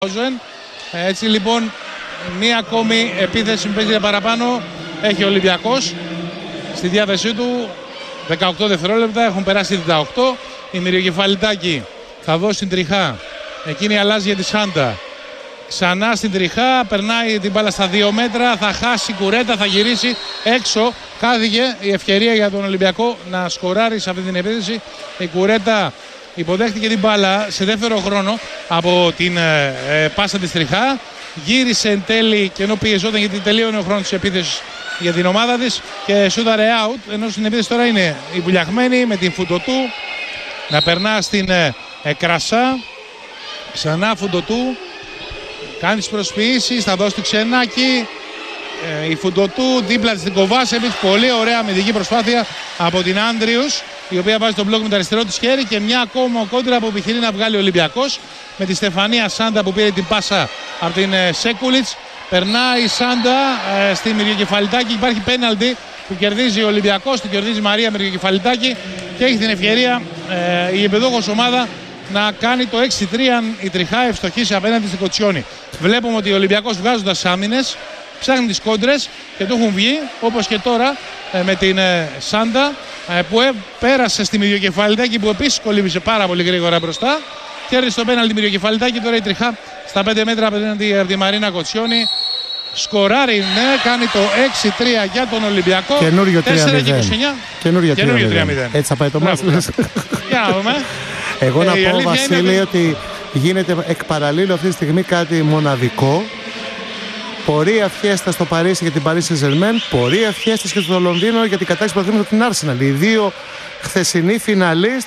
Έτσι λοιπόν, μία ακόμη επίθεση που παίζει παραπάνω έχει ο Ολυμπιακός στη διάθεσή του. 18 δευτερόλεπτα, έχουν περάσει τα 8. Η Μυριοκεφαλιτάκη θα δώσει την τριχά. Εκείνη αλλάζει για τη Σάντα. Ξανά στην τριχά, περνάει την μπάλα στα 2 μέτρα, θα χάσει Κουρέτα, θα γυρίσει έξω. Χάθηκε η ευκαιρία για τον Ολυμπιακό να σκοράρει σε αυτή την επίθεση. Η Κουρέτα υποδέχτηκε την μπάλα σε δεύτερο χρόνο από την πάσα της τριχά. Γύρισε εν τέλει και ενώ πιεζόταν γιατί τελείωνε ο χρόνος της επίθεσης για την ομάδα της και σούταρε out, ενώ στην επίθεση τώρα είναι η Βουλιαγμένη με την Φουντοτού να περνά στην Κρασά. Ξανά Φουντοτού, κάνει τις προσποιήσεις, θα δώσει τη Ξενάκη. Η Φουντοτού δίπλα της την Κοβάσεβιτς, πολύ ωραία αμυντική προσπάθεια από την Άντριους, η οποία βάζει τον μπλοκ με το αριστερό της χέρι και μια ακόμα κόντρα που επιχειρεί να βγάλει ο Ολυμπιακός με τη Στεφανία Σάντα που πήρε την πάσα από την Σέκουλιτς. Περνάει η Σάντα στη Μυριοκεφαλιτάκη, υπάρχει πέναλτι που κερδίζει ο Ολυμπιακός, την κερδίζει η Μαρία Μυριοκεφαλιτάκη και έχει την ευκαιρία η εμπεδόχος ομάδα να κάνει το 6-3 αν η τριχά ευστοχήσει απέναντι στην Κοτσιόνη. Βλέπουμε ότι ο Ολυμπιακός βγάζοντας άμυνες ψάχνει τις κόντρες και του έχουν βγει, όπως και τώρα με την Σάντα που πέρασε στη Μυριοκεφαλιτάκη που επίσης κολύμπησε πάρα πολύ γρήγορα μπροστά. Κέρδισε το πέναλτι Μυριοκεφαλιτάκη, τώρα η τριχά στα 5 μέτρα απέναντι από τη Μαρίνα Κοτσιόνη. Σκοράρει, ναι, κάνει το 6-3 για τον Ολυμπιακό. Καινούριο 4 και 29. Καινούριο 3-0. Έτσι θα πάει το μάτς. Για να δούμε. Εγώ να πω, Βασίλη, ότι γίνεται εκ παραλλήλου αυτή τη στιγμή κάτι μοναδικό. Πορεία φιέστα στο Παρίσι για την Paris Saint-Germain, πορεία φιέστα και στο Λονδίνο για την κατάκτηση του πρωταθλήματος την Arsenal. Οι δύο χθεσινοί φιναλίστ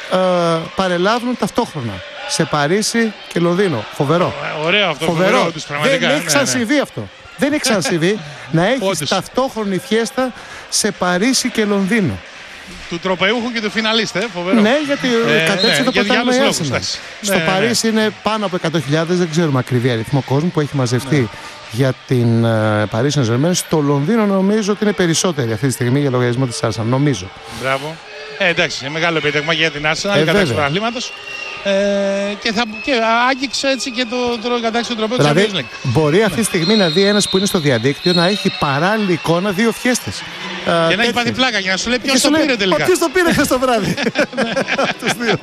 παρελάβουν ταυτόχρονα σε Παρίσι και Λονδίνο. Φοβερό. Ωραίο αυτό. Φοβερό. Δεν έχει ξανασυμβεί αυτό. Δεν έχει ξανασυμβεί να έχει ταυτόχρονη φιέστα σε Παρίσι και Λονδίνο. Του τροπεούχου και του φιναλίστε, φοβερό. Ναι, γιατί κατέτσι το πρωτάθλημα η Arsenal. Στο Παρίσι είναι πάνω από 100.000, δεν ξέρουμε ακριβή αριθμό κόσμου που έχει μαζευτεί για την Paris Saint-Germain. Στο Λονδίνο νομίζω ότι είναι περισσότεροι αυτή τη στιγμή για λογαριασμό της Arsenal. Νομίζω. Μπράβο. Εντάξει, είναι μεγάλο επίτευγμα για την Arsenal, η κατάκτηση του πρωταθλήματος. Και άγγιξε έτσι και το κατάξει του τροπέου της Champions League. Δηλαδή, μπορεί αυτή τη στιγμή να δει ένας που είναι στο διαδίκτυο να έχει παράλληλη εικόνα δύο φιέστες. Και να έχει πάθει πλάκα και να σου λέει ποιος το πήρε τελικά. Ποιος το πήρε χθες το βράδυ. Τους δύο.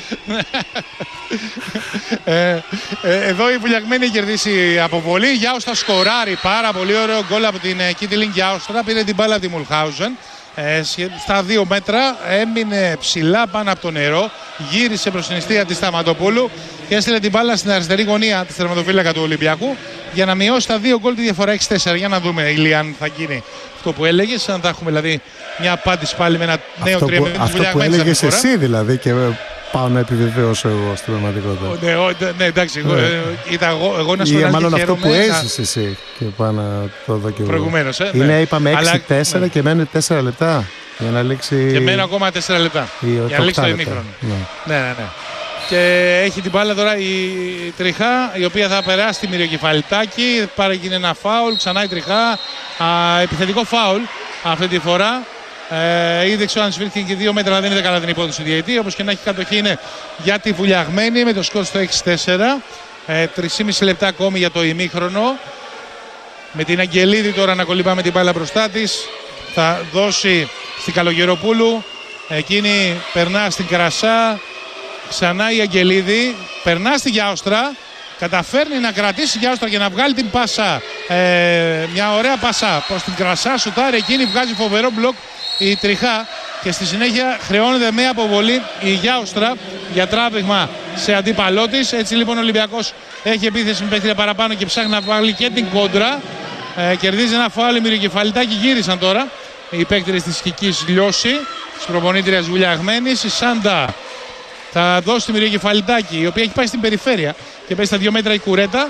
Εδώ η Βουλιαγμένη έχει κερδίσει αποβολή. Γιάουστα σκοράρει πάρα πολύ ωραίο γκολ από την Κίτιλινγκ Γιάουστρα. Πήρε την μπάλα από τη Μουλχάουζεν. Στα 2 μέτρα έμεινε ψηλά πάνω από το νερό, γύρισε προς την αιστεία της Σταματοπούλου και έστειλε την μπάλα στην αριστερή γωνία της τερματοφύλακα του Ολυμπιακού για να μειώσει τα 2 γκολ τη διαφορά 6-4. Για να δούμε, Ηλία, αν θα γίνει αυτό που έλεγες, αν θα έχουμε δηλαδή μια απάντηση πάλι με ένα νέο 3-0 της Βουλιαγμένης. Αυτό που έλεγες εσύ δηλαδή και πάω να επιβεβαιώσω εγώ στην πραγματικότητα. Ναι, εντάξει, εγώ να σου πω. Μάλλον αυτό που έζησες εσύ και πάω να το δω και εγώ. Προηγουμένως, είναι, είπαμε 6-4 και μένουν 4 λεπτά για να λήξει. Και μένουν ακόμα 4 λεπτά για να λήξει το ημίχρονο. Ναι. Και έχει την μπάλα τώρα η τριχά, η οποία θα περάσει τη Μυριοκεφαλιτάκη. Πάρε γίνει ένα φάουλ, ξανά η τριχά. Επιθετικό φάουλ αυτή τη φορά. Ήδη ξέρω αν σφίχθηκε και 2 μέτρα, αλλά δεν είδε καλά την υπόθεση του διαιτητή. Όπως και να έχει, κατοχή είναι για τη Βουλιαγμένη με το σκορ στο 6-4. 3,5 λεπτά ακόμη για το ημίχρονο. Με την Αγγελίδη τώρα να κολυμπά με την μπάλα μπροστά της. Θα δώσει στην Καλογεροπούλου. Εκείνη περνά στην Κρασά. Ξανά η Αγγελίδη. Περνά στη Γιάουστρα. Καταφέρνει να κρατήσει Γιάουστρα και να βγάλει την πάσα. Μια ωραία πάσα προς την Κρασά. Σουτάρει εκείνη, βγάζει φοβερό μπλοκ η τριχά. Και στη συνέχεια χρεώνεται με αποβολή η Γιάουστρα για τράβηγμα σε αντίπαλό της. Έτσι λοιπόν ο Ολυμπιακός έχει επίθεση με παίχτρια παραπάνω και ψάχνει να βάλει και την κόντρα. Κερδίζει ένα φάουλ, Μυριοκεφαλιτάκη. Γύρισαν τώρα οι παίκτες της Χικής Λιώση, της προπονήτριας Βουλιαγμένης. Η Σάντα θα δώσει τη Μυριοκεφαλιτάκη, η οποία έχει πάει στην περιφέρεια και παίζει στα 2 μέτρα η Κουρέτα.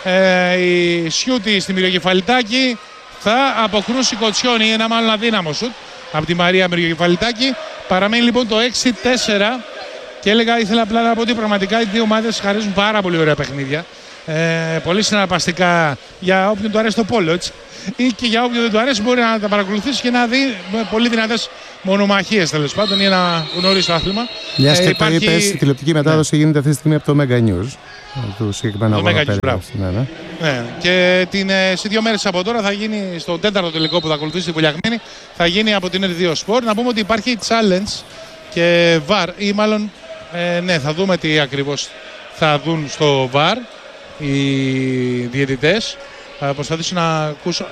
Η Σιούτη στη Μυριοκεφαλιτάκη θα αποκρούσει Κοτσιόνη, ένα μάλλον αδύναμο σουτ από τη Μαρία Μυριοκεφαλιτάκη. Παραμένει λοιπόν το 6-4 και ήθελα απλά να πω ότι πραγματικά οι δύο ομάδες χαρίζουν πάρα πολύ ωραία παιχνίδια. Πολύ συναρπαστικά για όποιον του αρέσει το πόλο, έτσι. Ή και για όποιον δεν του αρέσει μπορεί να τα παρακολουθήσει και να δει πολύ δυνατές μονομαχίες τέλος πάντων ή ένα γνώριστο άθλημα. Μιας και το είπες, η τηλεοπτική μετάδοση γίνεται αυτή τη στιγμή από το Mega News. Του συγκεκριμένου αγώνα. Ναι. Και σε 2 μέρες από τώρα θα γίνει, στο 4ο τελικό που θα ακολουθήσει τη Βουλιαγμένη, θα γίνει από την R2 Sport. Να πούμε ότι υπάρχει challenge και VAR, ή μάλλον ναι, θα δούμε τι ακριβώς θα δουν στο VAR οι διαιτητές. Θα προσπαθήσω να ακούσω.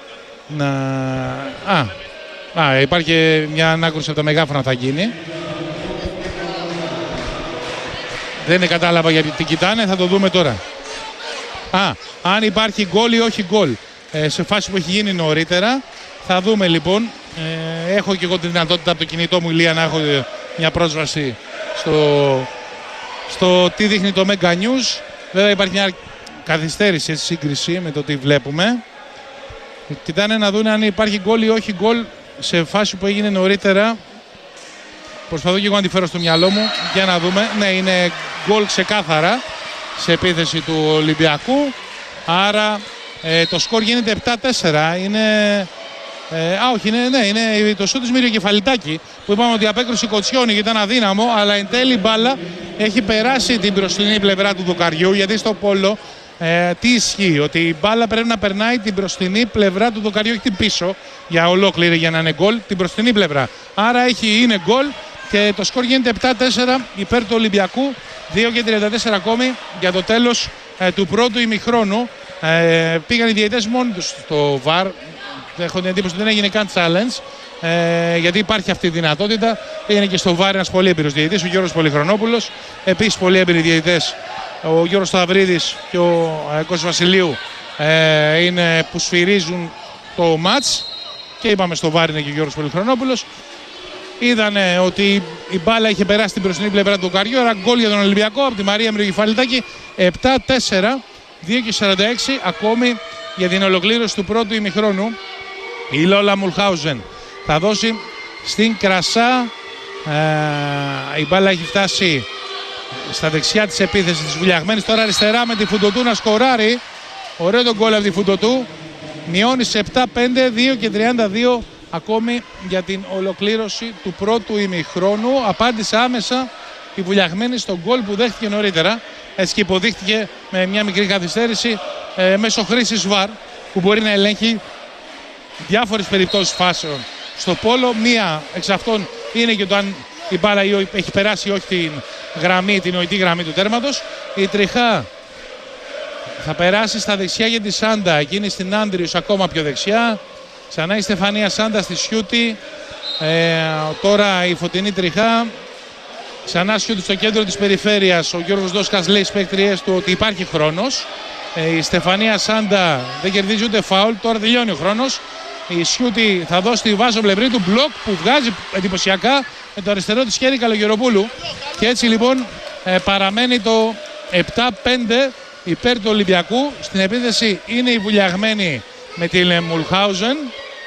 Υπάρχει μια ανάκρουση από τα μεγάφωνα θα γίνει. Δεν κατάλαβα γιατί την κοιτάνε, θα το δούμε τώρα. Αν υπάρχει γκολ ή όχι γκολ σε φάση που έχει γίνει νωρίτερα. Θα δούμε λοιπόν. Έχω και εγώ τη δυνατότητα από το κινητό μου, Ηλία, να έχω μια πρόσβαση στο τι δείχνει το Mega News. Βέβαια υπάρχει μια καθυστέρηση σε σύγκριση με το τι βλέπουμε. Κοιτάνε να δουν αν υπάρχει γκολ ή όχι γκολ σε φάση που έγινε νωρίτερα. Προσπαθώ και εγώ να τη φέρω στο μυαλό μου για να δούμε. Ναι, είναι γκολ ξεκάθαρα σε επίθεση του Ολυμπιακού. Άρα το σκορ γίνεται 7-4. Είναι το σούτ της Μυριοκεφαλιτάκη που είπαμε ότι απέκρουσε η Κοτσιόνη και ήταν αδύναμο, αλλά εν τέλει η μπάλα έχει περάσει την μπροστινή πλευρά του δοκαριού, γιατί στο πόλο τι ισχύει, ότι η μπάλα πρέπει να περνάει την μπροστινή πλευρά του δοκαριού, όχι την πίσω για ολόκληρη για να είναι γκολ, την μπροστινή πλευρά. Άρα είναι γκολ και το σκορ γίνεται 7-4 υπέρ του Ολυμπιακού. 2:34 ακόμη για το τέλος του πρώτου ημιχρόνου. Πήγαν οι διαιτητές μόνοι τους στο VAR. Έχω την εντύπωση ότι δεν έγινε καν challenge, γιατί υπάρχει αυτή η δυνατότητα. Πήγαινε και στο VAR ένας πολύ έμπειρος διαιτητής, ο Γιώργος Πολυχρονόπουλος. Επίσης πολύ έμπειροι διαιτητές, ο Γιώργος Σταυρίδης και ο Κώστας Βασιλείου, είναι που σφυρίζουν το match. Και είπαμε στο VAR είναι και ο Γιώργος Πολυχρονόπουλος. Είδανε ότι η μπάλα είχε περάσει την μπροστινή πλευρά του δοκαριού, άρα γκολ για τον Ολυμπιακό από τη Μαρία Μυριοκεφαλιτάκη. 7-4, 2:46 ακόμη για την ολοκλήρωση του πρώτου ημιχρόνου. Η Λόλα Μουλχάουζεν θα δώσει στην Κρασά. Η μπάλα έχει φτάσει στα δεξιά της επίθεσης της Βουλιαγμένης. Τώρα αριστερά με τη Φουντοτού να σκοράρει. Ωραίο τον γκολ από τη Φουντοτού. Μειώνει σε 7-5, 2:32 ακόμη για την ολοκλήρωση του πρώτου ημιχρόνου. Απάντησε άμεσα η Βουλιαγμένη στον γκολ που δέχτηκε νωρίτερα. Έτσι και υποδείχτηκε με μια μικρή καθυστέρηση μέσω χρήσης VAR, που μπορεί να ελέγχει διάφορες περιπτώσεις φάσεων στο πόλο. Μία εξ αυτών είναι και το αν η μπάλα έχει περάσει ή όχι την νοητή γραμμή του τέρματος. Η τριχά θα περάσει στα δεξιά για τη Σάντα, εκείνη στην Άντριους ακόμα πιο δεξιά. Ξανά η Στεφανία Σάντα στη Σιούτη. Τώρα η φωτεινή τριχά. Ξανά Σιούτη στο κέντρο της περιφέρειας. Ο Γιώργος Δόσκας λέει στις παίκτριές του ότι υπάρχει χρόνος. Η Στεφανία Σάντα δεν κερδίζει ούτε φάουλ. Τώρα τελειώνει ο χρόνος. Η Σιούτη θα δώσει τη Βάσο Πλευρίτου μπλοκ που βγάζει εντυπωσιακά με το αριστερό της χέρι Καλογεροπούλου. Και έτσι λοιπόν παραμένει το 7-5 υπέρ του Ολυμπιακού. Στην επίθεση είναι η Βουλιαγμένη με την Μουλχάουζεν,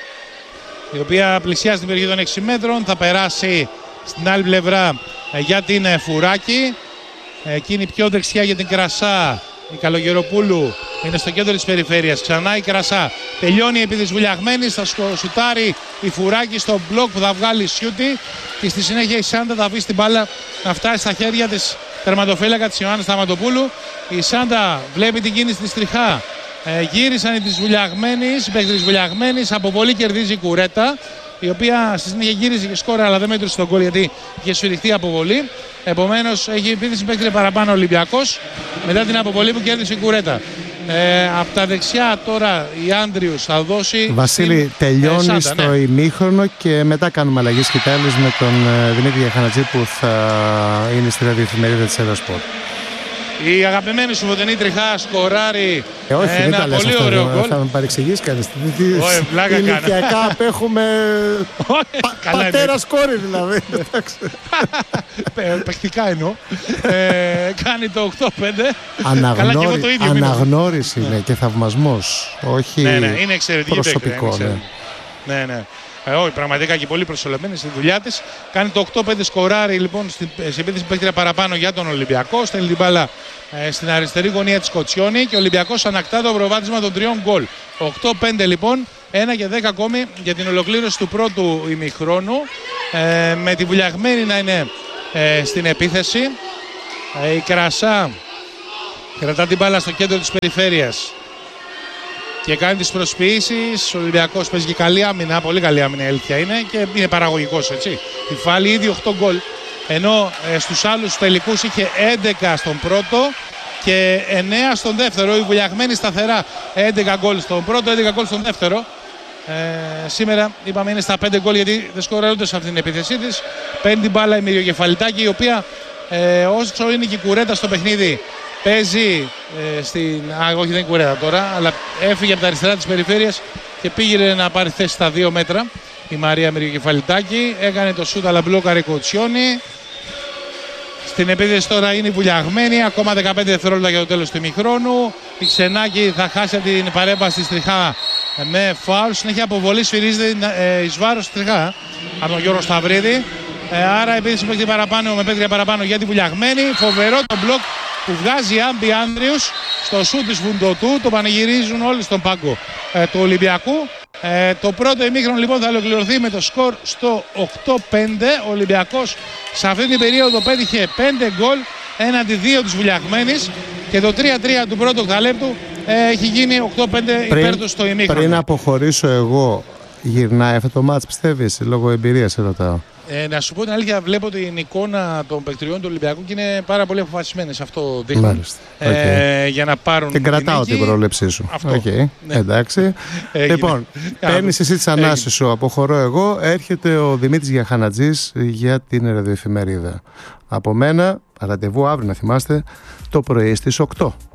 η οποία πλησιάζει την περιοχή των 6 μέτρων. Θα περάσει στην άλλη πλευρά για την Φουράκη. Εκείνη πιο δεξιά για την Κρασά. Η Καλογεροπούλου είναι στο κέντρο της περιφέρειας. Ξανά η Κρασά. Τελειώνει η επίθεση Βουλιαγμένης. Θα σουτάρει η Φουράκη στο μπλοκ που θα βγάλει η Σιούτη. Και στη συνέχεια η Σάντα θα βρει την μπάλα να φτάσει στα χέρια της τερματοφύλακα της Ιωάννης Σταματοπούλου. Η Σάντα βλέπει την κίνηση της τριχά. Γύρισαν οι της Βουλιαγμένης, η παίκτη της Βουλιαγμένης. Από πολύ κερδίζει η Κουρέτα, η οποία στη συνέχεια γύρισε και σκόρε, αλλά δεν μέτρησε τον γκολ γιατί είχε σφυριχτεί αποβολή. Επομένως έχει επίθεση παίκτη παραπάνω ο Ολυμπιακός μετά την αποβολή που κέρδισε η Κουρέτα. Από τα δεξιά τώρα η Άντριους θα δώσει. Βασίλη, τελειώνει Σάντα, στο ημίχρονο και μετά κάνουμε αλλαγή σκητάλης με τον Δημήτρη Γιαχανατζή που θα είναι στη ραδιοεφημερίδα της Eurosport. Η αγαπημένη σου φωτεινή τριχά σκοράρει όχι, ένα πολύ ωραίο γκολ. Θα με παρεξηγήσει κανείς. Ηλικιακά απέχουμε πατέρας κόρη δηλαδή. Παιχτικά εννοώ. Κάνει το 8-5. Αναγνώριση είναι και θαυμασμός. Όχι είναι εξαιρετική προσωπικό. Ναι. Όχι, πραγματικά και πολύ προσελευμένη στη δουλειά της. Κάνει το 8-5, σκοράρει λοιπόν σε επίθεση παίκτρια παραπάνω για τον Ολυμπιακό. Στέλνει την μπάλα στην αριστερή γωνία της Κοτσιόνη και ο Ολυμπιακός ανακτά το προβάδισμα των 3 γκολ. 8-5 λοιπόν 1 και 10 ακόμη για την ολοκλήρωση του πρώτου ημιχρόνου, με τη Βουλιαγμένη να είναι στην επίθεση. Η Κρασά κρατά την μπάλα στο κέντρο της περιφέρειας και κάνει τις προσποιήσεις. Ο Ολυμπιακός παίζει και καλή άμυνα, πολύ καλή άμυνα η αλήθεια είναι, και είναι παραγωγικός, έτσι. Βάλει ήδη 8 γκολ, ενώ στους άλλους τελικούς είχε 11 στον πρώτο και 9 στον δεύτερο. Η Βουλιαγμένη σταθερά 11 γκολ στον πρώτο, 11 γκολ στον δεύτερο. Σήμερα είπαμε είναι στα 5 γκολ, γιατί δεν σκοραρούνται σε αυτήν την επίθεσή της. Παίρνει την μπάλα η Μυριοκεφαλιτάκη, η οποία όσο είναι και η Κουρέτα στο παιχνίδι παίζει όχι, δεν είναι Κουρέτα τώρα, αλλά έφυγε από τα αριστερά της περιφέρειας και πήγε να πάρει θέση στα 2 μέτρα η Μαρία Μυριοκεφαλιτάκη. Έκανε το σούτ, αλλά μπλόκαρε Κοτσιόνι. Στην επίθεση τώρα είναι η Βουλιαγμένη, ακόμα 15 δευτερόλεπτα για το τέλος του ημιχρόνου. Η Ξενάκη θα χάσει την παρέμβαση στη Τριχά με φάουλ. Συνέχεια αποβολή σφυρίζεται εις βάρος στη Τριχά από τον Γιώργο Σταυρίδη. Άρα επίθεση παίκτη παραπάνω, με παίκτη παραπάνω για τη Βουλιαγμένη. Φοβερό το μπλοκ που βγάζει η Άμπη Άνδριος στο σούτ της Βουντοτού. Το πανηγυρίζουν όλοι στον πάγκο του Ολυμπιακού. Το πρώτο ημίχρονο λοιπόν θα ολοκληρωθεί με το σκορ στο 8-5. Ο Ολυμπιακός σε αυτή την περίοδο πέτυχε 5 γκολ έναντι 2 της Βουλιαγμένης και το 3-3 του πρώτου οκταλέπτου έχει γίνει 8-5 υπέρ του στο ημίχρονο. Πριν αποχωρήσω εγώ, γυρνάει αυτό το μάτς, πιστεύεις, λόγω εμπειρίας ρωτάω? Να σου πω την αλήθεια, βλέπω την εικόνα των παικτριών του Ολυμπιακού και είναι πάρα πολύ αποφασισμένες. Αυτό δείχνουν. Για να πάρουν. Την κρατάω την πρόληψή σου. Αυτό. Ναι. Εντάξει. Λοιπόν, παίρνεις εσύ τις ανάσεις σου, αποχωρώ εγώ. Έρχεται ο Δημήτρης Γιαχανατζής για την ραδιοεφημερίδα. Από μένα, ραντεβού αύριο, να θυμάστε, το πρωί στις 8.